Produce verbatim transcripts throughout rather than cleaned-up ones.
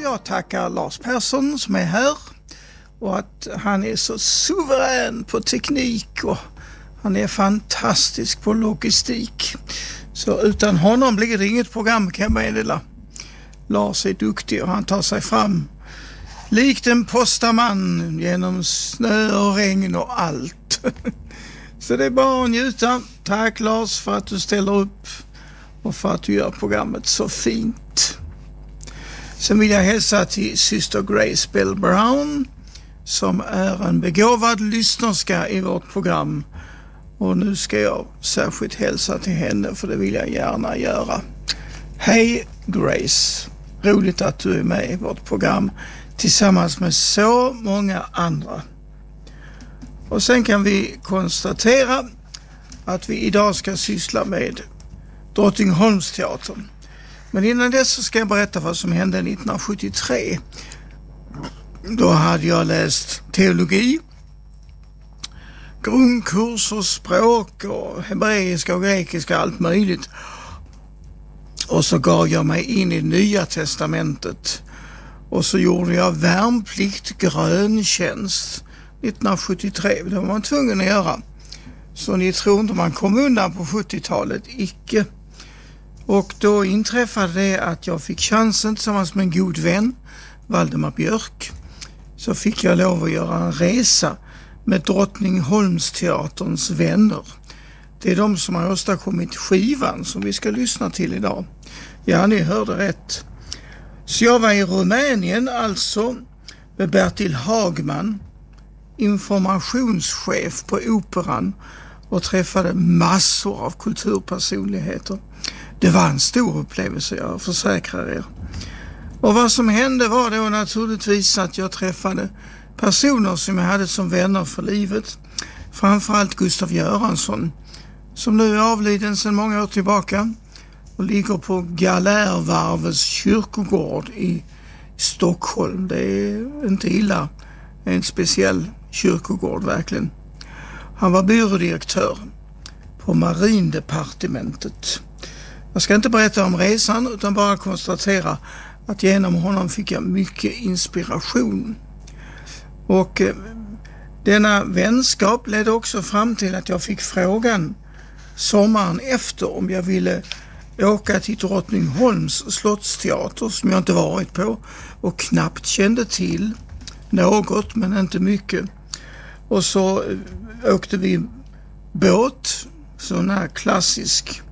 jag tackar Lars Persson som är här och att han är så suverän på teknik och han är fantastisk på logistik. Så utan honom blir det inget program, kan jag meddela. Lars är duktig och han tar sig fram likt en postaman genom snö och regn och allt. Så det är bara att njuta. Tack Lars för att du ställer upp och för att du gör programmet så fint. Sen vill jag hälsa till syster Grace Bell Brown som är en begåvad lyssnerska i vårt program. Och nu ska jag särskilt hälsa till henne, för det vill jag gärna göra. Hej Grace, roligt att du är med i vårt program tillsammans med så många andra. Och sen kan vi konstatera att vi idag ska syssla med Drottningholmsteatern. Men innan dess så ska jag berätta vad som hände nittonhundrasjuttiotre. Då hade jag läst teologi, grundkurs och språk och hebreiska och grekiska, allt möjligt. Och så gav jag mig in i Nya testamentet. Och så gjorde jag värnplikt, gröntjänst nittonhundrasjuttiotre. Det var man tvungen att göra. Så ni tror inte man kom undan på sjuttiotalet, icke. Och då inträffade det att jag fick chansen tillsammans med en god vän, Valdemar Björk. Så fick jag lov att göra en resa med Drottningholmsteaterns vänner. Det är de som har åstadkommit skivan som vi ska lyssna till idag. Ja, ni hörde rätt. Så jag var i Rumänien alltså med Bertil Hagman, informationschef på Operan, och träffade massor av kulturpersonligheter. Det var en stor upplevelse, jag försäkrar er. Och vad som hände var då naturligtvis att jag träffade personer som jag hade som vänner för livet. Framförallt Gustav Göransson, som nu är avliden sedan många år tillbaka och ligger på Galärvarvets kyrkogård i Stockholm. Det är inte illa, det är en speciell kyrkogård verkligen. Han var byrådirektör på Marindepartementet. Jag ska inte berätta om resan utan bara konstatera att genom honom fick jag mycket inspiration. Och eh, denna vänskap ledde också fram till att jag fick frågan sommaren efter om jag ville åka till Drottningholms slottsteater, som jag inte varit på och knappt kände till. Något, men inte mycket. Och så eh, åkte vi båt, sån här klassisk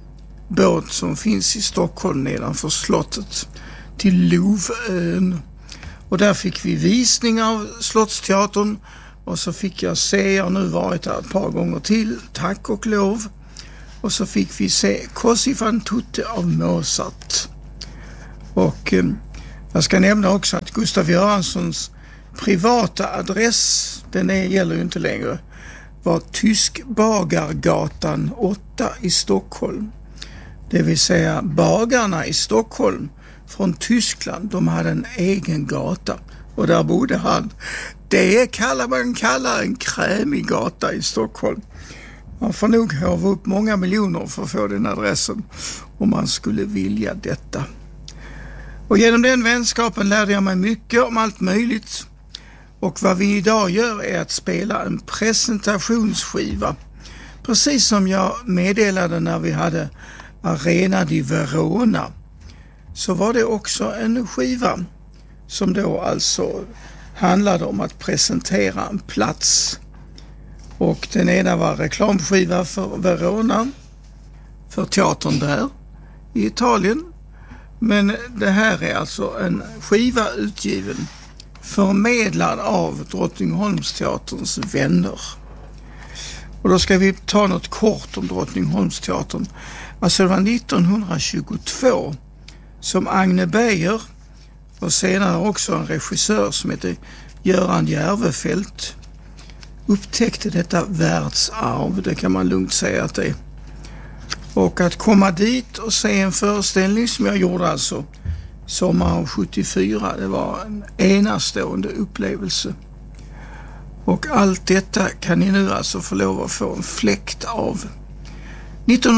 båt som finns i Stockholm nedanför slottet, till Lovön. Och där fick vi visning av Slottsteatern och så fick jag se, jag har nu varit där ett par gånger till, tack och lov. Och så fick vi se Così fan tutte av Mozart. Och eh, jag ska nämna också att Gustav Göranssons privata adress, den är, gäller ju inte längre, var Tyskbagargatan åtta i Stockholm. Det vill säga bagarna i Stockholm från Tyskland, de hade en egen gata och där bodde han. Det kallar man kallar en krämig gata i Stockholm. Man får nog hava upp många miljoner för att få den adressen om man skulle vilja detta. Och genom den vänskapen lärde jag mig mycket om allt möjligt. Och vad vi idag gör är att spela en presentationsskiva. Precis som jag meddelade när vi hade Arena di Verona, så var det också en skiva som då alltså handlade om att presentera en plats. Och den ena var reklamskiva för Verona, för teatern där i Italien. Men det här är alltså en skiva utgiven, förmedlad av Drottningholmsteaterns vänner. Och då ska vi ta något kort om Drottningholmsteatern. Alltså det var nittonhundratjugotvå som Agne Beijer och senare också en regissör som heter Göran Järvefelt upptäckte detta världsarv, det kan man lugnt säga att det är. Och att komma dit och se en föreställning som jag gjorde alltså sommaren sjuttiofyra, det var en enastående upplevelse. Och allt detta kan ni nu alltså få lov att få en fläkt av.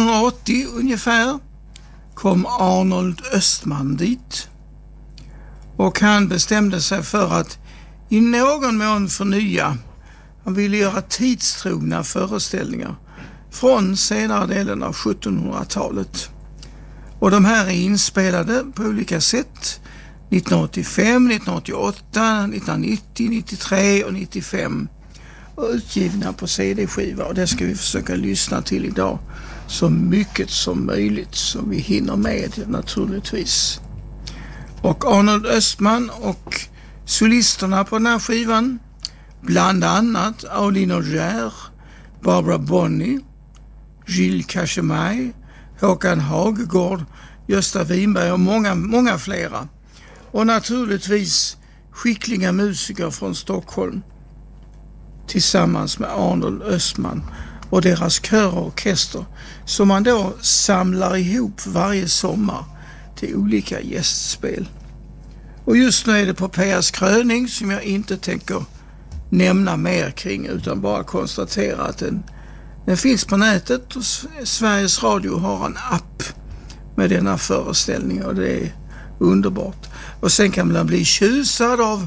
nittonhundraåttio ungefär kom Arnold Östman dit. Och han bestämde sig för att i någon mån förnya. Han ville göra tidstrogna föreställningar från senare delen av sjuttonhundratalet. Och de här är inspelade på olika sätt. nittonhundraåttiofem, nittonhundraåttioåtta, nittonhundranittio, nittiotre och nittiofem. Och utgivna på cd-skiva. Och det ska vi försöka lyssna till idag. Så mycket som möjligt som vi hinner med naturligtvis. Och Arnold Östman och solisterna på den här skivan, bland annat Aulin Auger, Barbara Bonney, Gilles Cachemay, Håkan Hagegård, Gösta Winberg och många, många flera. Och naturligtvis skickliga musiker från Stockholm tillsammans med Arnold Östman och deras kör och orkester som man då samlar ihop varje sommar till olika gästspel. Och just nu är det på P S kröning som jag inte tänker nämna mer kring utan bara konstatera att den, den finns på nätet och Sveriges Radio har en app med denna föreställning och det är underbart. Och sen kan man bli tjusad av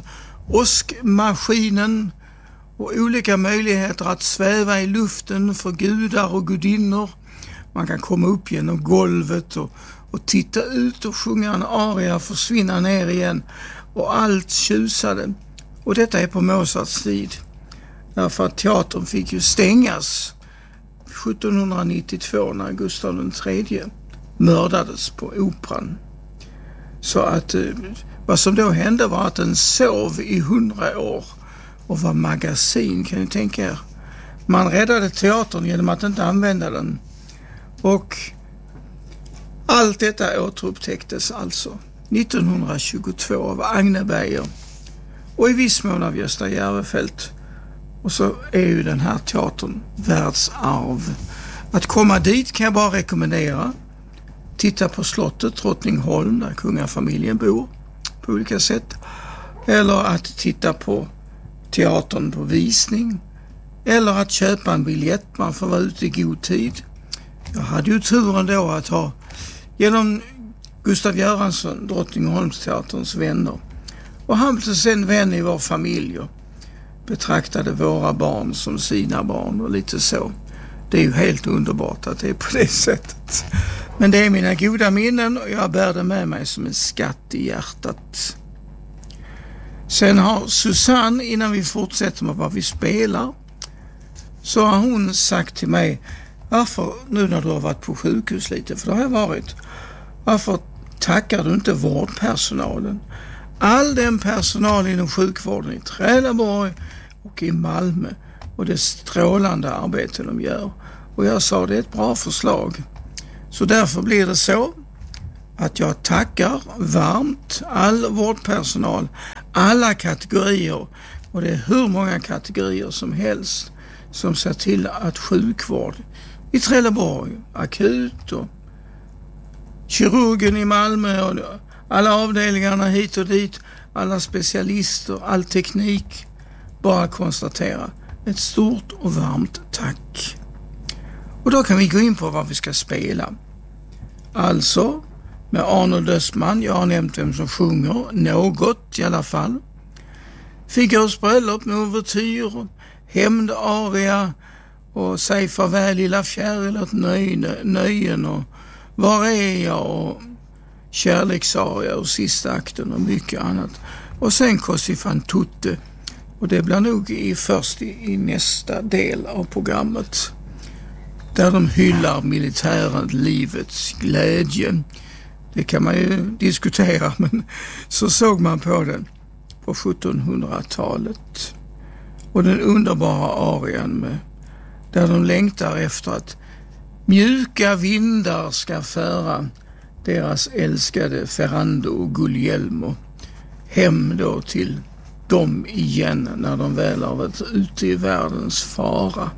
åskmaskinen och olika möjligheter att sväva i luften för gudar och gudinnor. Man kan komma upp genom golvet och, och titta ut och sjunga en aria, försvinna ner igen och allt tjusade. Och detta är på Mozarts tid. Därför att teatern fick ju stängas sjuttonhundranittiotvå när Gustav den tredje mördades på operan. Så att vad som då hände var att den sov i hundra år och var magasin, kan ni tänka er. Man räddade teatern genom att inte använda den. Och allt detta återupptäcktes alltså nittonhundratjugotvå av Agne Beijer och i viss mån av Gösta Järvefelt. Och så är ju den här teatern världsarv. Att komma dit kan jag bara rekommendera. Titta på slottet Drottningholm där kungafamiljen bor på olika sätt. Eller att titta på teatern på visning. Eller att köpa en biljett, man får vara ute i god tid. Jag hade ju turen då att ha genom Gustav Göransson, Drottningholmsteaterns vänner. Och han blev sen vän i vår familj och betraktade våra barn som sina barn och lite så. Det är ju helt underbart att det är på det sättet. Men det är mina goda minnen och jag bär det med mig som en skatt i hjärtat. Sen har Susanne, innan vi fortsätter med vad vi spelar, så har hon sagt till mig, varför nu när du har varit på sjukhus lite, för det har jag varit, varför tackar du inte vårdpersonalen? All den personal inom sjukvården i Trelleborg och i Malmö och det strålande arbete de gör. Och jag sa, det är ett bra förslag. Så därför blir det så att jag tackar varmt all vårdpersonal, alla kategorier, och det är hur många kategorier som helst som ser till att sjukvård i Trelleborg, akut och kirurgen i Malmö och alla avdelningarna hit och dit, alla specialister, all teknik, bara konstatera ett stort och varmt tack. Och då kan vi gå in på vad vi ska spela. Alltså med Arnold Östman, jag har nämnt vem som sjunger, något i alla fall. Figaros bröllop med ouvertyr, hämnd aria och säg farväl lilla fjäril åt nöjen och var är jag och kärleksaria och sista akten och mycket annat. Och sen Così fan tutte. Och det blir nog i, först i, i nästa del av programmet. Där de hyllar militären, livets glädje. Det kan man ju diskutera, men så såg man på den på sjuttonhundratalet. Och den underbara arian med, där de längtar efter att mjuka vindar ska föra deras älskade Ferrando och Guglielmo hem då till dem igen när de väl har varit ute i världens fara.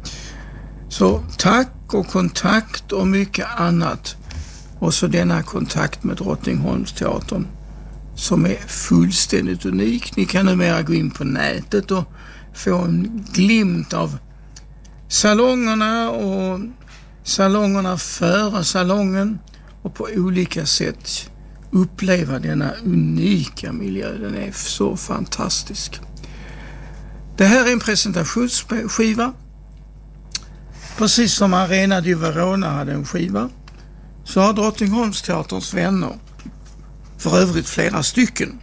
Så tack och kontakt och mycket annat. Och så denna kontakt med Drottningholmsteatern som är fullständigt unik. Ni kan numera gå in på nätet och få en glimt av salongerna och salongerna före salongen och på olika sätt uppleva denna unika miljö. Den är så fantastisk. Det här är en presentationsskiva. Precis som Arena di Verona hade en skiva, så har Drottningholmsteaterns vänner, för övrigt flera stycken,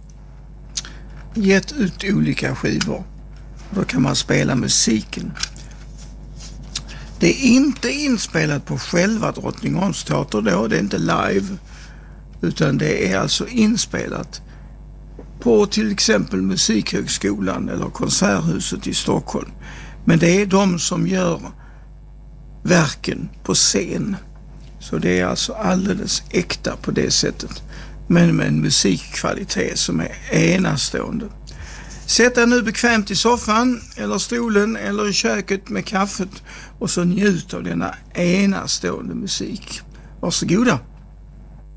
gett ut olika skivor. Då kan man spela musiken. Det är inte inspelat på själva Drottningholmsteater då, det är inte live, utan det är alltså inspelat på till exempel Musikhögskolan eller Konserthuset i Stockholm. Men det är de som gör verken på scen. Så det är alltså alldeles äkta på det sättet. Men med en musikkvalitet som är enastående. Sätt dig nu bekvämt i soffan eller stolen eller i köket med kaffet och så njut av denna enastående musik. Varsågoda.